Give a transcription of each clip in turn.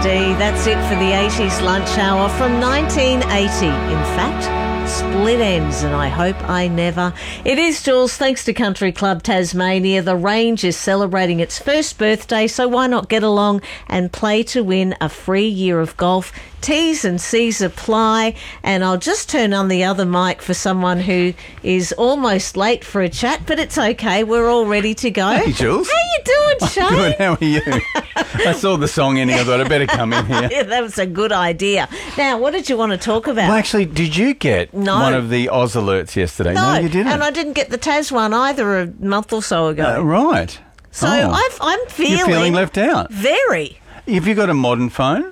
That's it for the 80s lunch hour from 1980. In fact, split ends, and I hope I never. It is, Jules, thanks to Country Club Tasmania. The range is celebrating its first birthday, so why not get along and play to win a free year of golf? T's and C's apply, and I'll just turn on the other mic for someone who is almost late for a chat, but it's okay. We're all ready to go. Hey, Jules. How you doing, Shane? Good, how are you? I saw the song ending. I thought I'd better come in here. Yeah, that was a good idea. Now, what did you want to talk about? Well, actually, did you get one of the Oz alerts yesterday? No, you didn't. And I didn't get the Tas one either a month or so ago. Right. So I'm feeling... You're feeling left out. Very. Have you got a modern phone?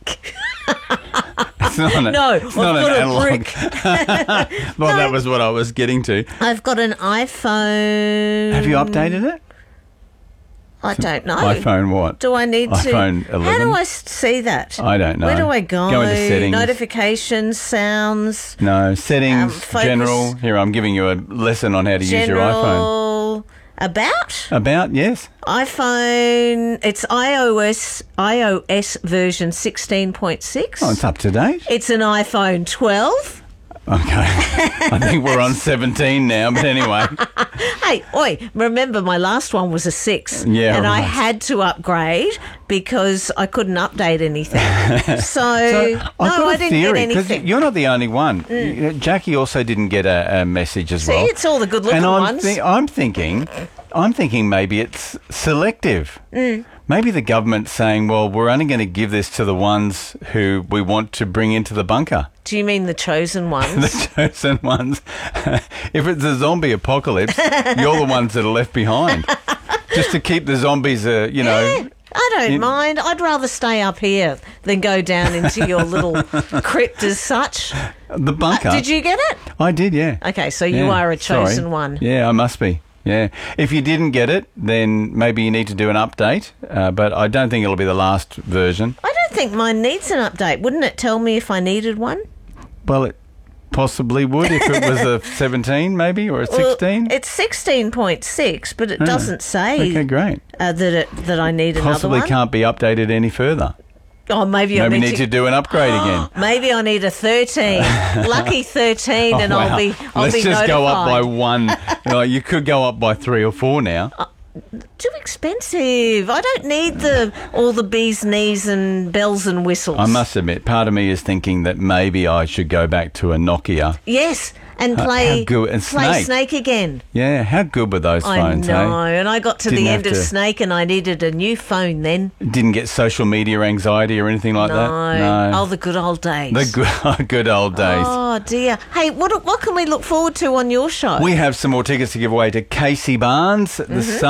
It's not an analog. Well, that was what I was getting to. I've got an iPhone. Have you updated it? I don't know. iPhone what? Do I need iPhone to? 11? How do I see that? I don't know. Where do I go? Go into settings. Notifications, sounds. No, settings, focus, general. Here, I'm giving you a lesson on how to use your iPhone. About? About, yes. iPhone, it's iOS version 16.6. Oh, it's up to date. It's an iPhone 12. Okay. I think we're on 17 now, but anyway. Hey, remember my last one was a 6. Yeah, and I right. had to upgrade because I couldn't update anything. So I didn't get anything. You're not the only one. Jackie also didn't get a message as well. See, it's all the good-looking ones. I'm thinking maybe it's selective. Maybe the government's saying, well, we're only going to give this to the ones who we want to bring into the bunker. Do you mean the chosen ones? The chosen ones. If it's a zombie apocalypse, you're the ones that are left behind. Just to keep the zombies, Yeah, I don't mind. I'd rather stay up here than go down into your little crypt as such. The bunker. Did you get it? I did, yeah. Okay, so you are a chosen one. Yeah, I must be. Yeah. If you didn't get it, then maybe you need to do an update. But I don't think it'll be the last version. I don't think mine needs an update. Wouldn't it tell me if I needed one? Well, it possibly would if it was a 17 maybe or a 16. Well, it's 16.6, but it doesn't say okay, great. that I need Possibly another one. can't be updated any further. Oh, maybe I need to do an upgrade again. Maybe I need a 13. Lucky 13, and wow. I'll be Let's just notified. go up by one. You could go up by 3 or 4 now. Too expensive. I don't need all the bees' knees and bells and whistles. I must admit, part of me is thinking that maybe I should go back to a Nokia. Yes, and play Snake again. Yeah, how good were those phones, I know, and I got to Didn't the end have of to- Snake and I needed a new phone then. Didn't get social media anxiety or anything like that? No. Oh, the good old days. The good old days. Oh, dear. Hey, what can we look forward to on your show? We have some more tickets to give away to Casey Barnes, the